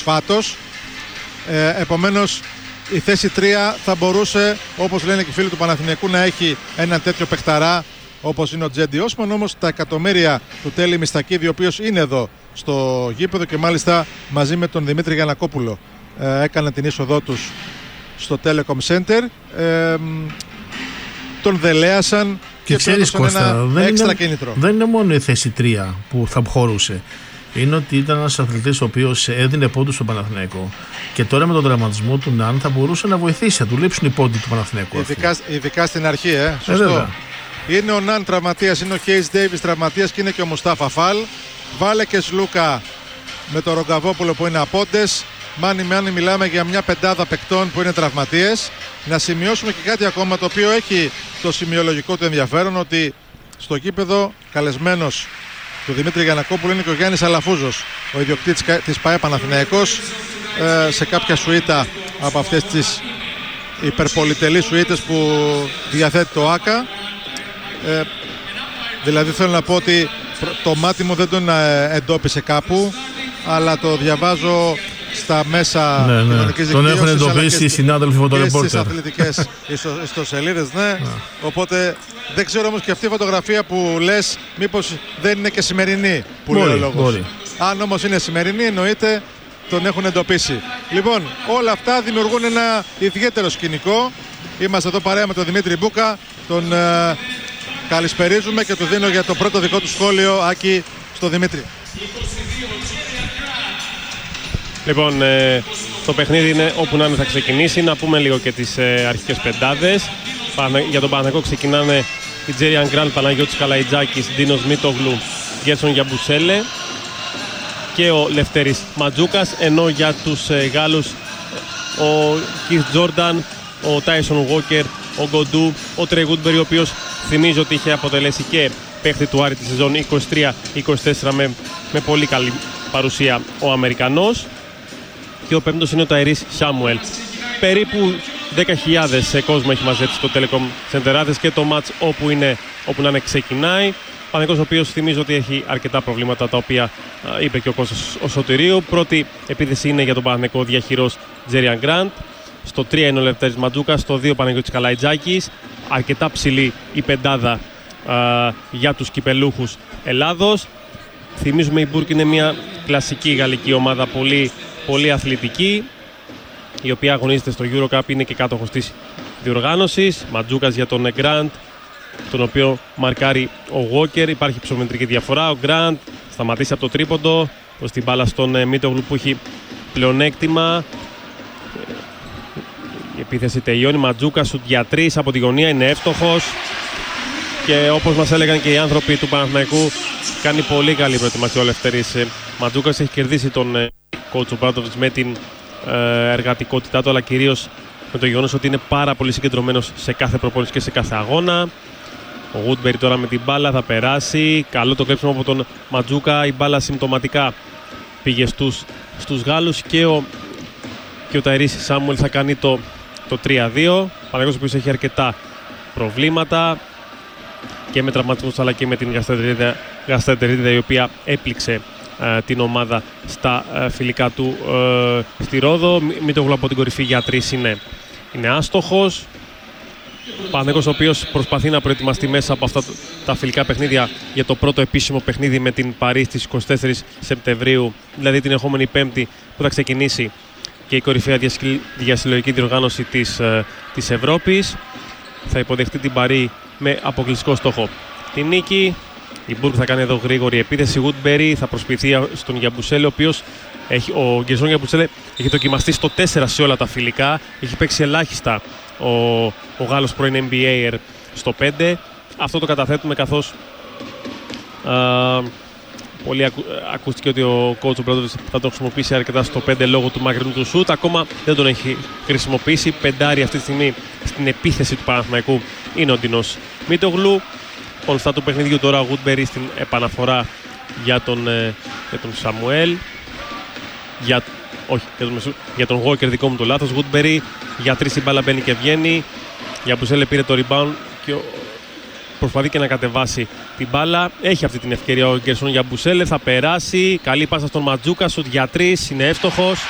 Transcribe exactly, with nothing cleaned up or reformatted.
φάτος. Ε, επομένως η θέση τρία θα μπορούσε, όπως λένε και οι φίλοι του Παναθηναϊκού, να έχει έναν τέτοιο παιχταρά όπως είναι ο Τζέντι Όσμαν. Όμως τα εκατομμύρια του Τέλη Μιστακίδη, ο οποίος είναι εδώ στο γήπεδο και μάλιστα μαζί με τον Δημήτρη Γιαννακόπουλο ε, έκαναν την είσοδό τους στο Telecom Center, ε, τον δελέασαν και, και ξέρεις, Κώστα, ένα δεν έξτρα είναι, κίνητρο. Δεν είναι μόνο η θέση τρία που θα χωρούσε. Είναι ότι ήταν ένας αθλητής ο οποίος έδινε πόντους στον Παναθηναϊκό και τώρα με τον τραυματισμό του Ναν θα μπορούσε να βοηθήσει, να του λείψουν οι πόντοι του Παναθηναϊκού. Ειδικά, ειδικά στην αρχή, ε, σωστό. Ε, είναι ο Ναν τραυματίας, είναι ο Κέις Ντέιβις τραυματίας και είναι και ο Μουστάφα Φαλ. Βάλε και Σλούκα με τον Ρογκαβόπουλο που είναι απόντες. Μάνι μάνι μιλάμε για μια πεντάδα παικτών που είναι τραυματίες. Να σημειώσουμε και κάτι ακόμα το οποίο έχει το σημειολογικό του ενδιαφέρον, ότι στο γήπεδο καλεσμένος του Δημήτρη Γιαννακόπουλου είναι και ο Γιάννης Αλαφούζος, ο ιδιοκτήτης της ΠΑΕ Παναθηναϊκός, ε, σε κάποια σουίτα από αυτές τις υπερπολιτελείς σουίτες που διαθέτει το ΆΚΑ. Ε, δηλαδή θέλω να πω ότι το μάτι μου δεν τον εντόπισε κάπου, αλλά το διαβάζω στα μέσα ναι, ναι. Τον έχουν εντοπίσει οι συνάδελφοι φωτορεπόρτερ. Και στις αθλητικές ιστοσελίδες, ναι. Yeah. Οπότε δεν ξέρω όμως και αυτή η φωτογραφία που λες μήπως δεν είναι και σημερινή που μπορεί, λέει ο λόγος. Μπορεί. Αν όμως είναι σημερινή, εννοείται τον έχουν εντοπίσει. Λοιπόν, όλα αυτά δημιουργούν ένα ιδιαίτερο σκηνικό. Είμαστε εδώ παρέα με τον Δημήτρη Μπούκα. Τον ε, καλησπερίζουμε και του δίνω για το πρώτο δικό του σχόλιο, Άκη, στο Δημήτρη. Λοιπόν, ε, το παιχνίδι είναι όπου να είναι θα ξεκινήσει. Να πούμε λίγο και τις ε, αρχικές πεντάδες. Για τον Παναθηναϊκό ξεκινάνε η Τζέριαν Γκραντ, Παναγιώτης Καλαϊτζάκης, Ντίνος Μίτογλου, Γκέρσον Γιαμπουσέλε και ο Λευτέρης Ματζούκας. Ενώ για τους ε, Γάλλους ο Κιθ Τζόρνταν, ο Τάισον Γουόκερ, ο Γκοντού, ο Τρέι Γουτμπερι, ο οποίος θυμίζω ότι είχε αποτελέσει και παίχτη του Άρη τη σεζόν είκοσι τρία είκοσι τέσσερα με, με πολύ καλή παρουσία ο Αμερικανός. Και ο πέμπτος είναι ο Ταϊρής Σάμουελ. Περίπου δέκα χιλιάδες κόσμο έχει μαζέψει το Telecom Center και το μάτς όπου, είναι, όπου να είναι ξεκινάει. Παναθηναϊκός, ο οποίος θυμίζω ότι έχει αρκετά προβλήματα, τα οποία α, είπε και ο Κώστας ο Σωτηρίου. Πρώτη επίθεση είναι για τον Παναθηναϊκό διαχειρός Τζέριαν Γκραντ. Στο τρία είναι ο Λευτέρης Ματζούκας. Στο δύο Παναγιώτης Καλαϊτζάκης. Αρκετά ψηλή η πεντάδα α, για τους κυπελούχους Ελλάδος. Θυμίζουμε η Μπουρκ είναι μια κλασική γαλλική ομάδα, πολύ, πολύ αθλητική, η οποία αγωνίζεται στο EuroCup, είναι και κάτοχος της διοργάνωσης. Ματζούκας για τον Γκραντ, τον οποίο μαρκάρει ο Γουόκερ. Υπάρχει ψωμετρική διαφορά. Ο Γκραντ σταματήσει από το τρίποντο προς την μπάλα στον Μίτογλου που έχει πλεονέκτημα. Η επίθεση τελειώνει. Ματζούκας σουτ για τρεις από τη γωνία, είναι εύστοχος. Και όπως μας έλεγαν και οι άνθρωποι του Παναθηναϊκού, κάνει πολύ καλή προετοιμασία ο Λευτέρης Ματζούκας. Έχει κερδίσει τον coach Ομπράντοβιτς με την εργατικότητά του, αλλά κυρίως με το γεγονός ότι είναι πάρα πολύ συγκεντρωμένος σε κάθε προπόνηση και σε κάθε αγώνα. Ο Γουτμπερι τώρα με την μπάλα θα περάσει. Καλό το κλέψιμο από τον Ματζούκα. Η μπάλα συμπτωματικά πήγε στους, στους Γάλλους και ο, και ο Ταϊρής Σάμουελ θα κάνει το, το τρία δύο. Ο Παναθηναϊκός, ο οποίος έχει αρκετά προβλήματα και με τραυματισμούς αλλά και με την γαστρεντερίτιδα, η οποία έπληξε ε, την ομάδα στα ε, φιλικά του ε, στη Ρόδο. Μην το από την κορυφή για τρεις είναι, είναι άστοχος. Ο Παναθηναϊκός, ο οποίος προσπαθεί να προετοιμαστεί μέσα από αυτά τα φιλικά παιχνίδια για το πρώτο επίσημο παιχνίδι με την Παρί στις είκοσι τέσσερις Σεπτεμβρίου, δηλαδή την ερχόμενη Πέμπτη, που θα ξεκινήσει και η κορυφαία διασυλλογική διοργάνωση της, ε, της Ευρώπης. Θα υποδεχτεί την Παρί με αποκλειστικό στόχο την νίκη. Η Μπουργκ θα κάνει εδώ γρήγορη επίθεση. Γουτμπερι θα προσποιηθεί στον Γιαμπουσέλε, ο οποίος έχει, ο Γκερσόν Γιαμπουσέλε έχει δοκιμαστεί στο τέσσερα σε όλα τα φιλικά. Έχει παίξει ελάχιστα ο, ο Γάλλος πρώην N B A στο πέντε. Αυτό το καταθέτουμε καθώς α, πολύ ακου, ακούστηκε ότι ο coach Ομπράντοβιτς θα το χρησιμοποιήσει αρκετά στο πέντε λόγω του μακρινού του σουτ. Ακόμα δεν τον έχει χρησιμοποιήσει. Πεντάρι αυτή τη στιγμή στην επίθεση του Παναθηναϊκού είναι ο Ντίνος Μίτογλου. Ονστά του παιχνιδιού τώρα ο Γουτμπερι στην επαναφορά για τον, ε, για τον Σαμουέλ. Για, όχι, για τον, για τον Γουόκερ, δικό μου το λάθος. Γουτμπερι για τρεις, η μπάλα μπαίνει και βγαίνει. Για Μπουσέλε πήρε το rebound και προσπαθεί και να κατεβάσει την μπάλα. Έχει αυτή την ευκαιρία ο Γκερσόν για Μπουσέλε. Θα περάσει. Καλή πάσα στον Ματζούκα. Σουτ για τρεις. Είναι εύστοχος.